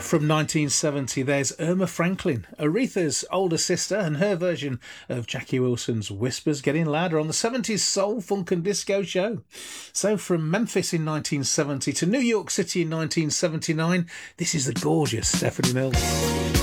From 1970, there's Irma Franklin, Aretha's older sister, and her version of Jackie Wilson's Whispers Getting Louder on the 70s Soul, Funk and Disco show. So from Memphis in 1970 to New York City in 1979, this is the gorgeous Stephanie Mills.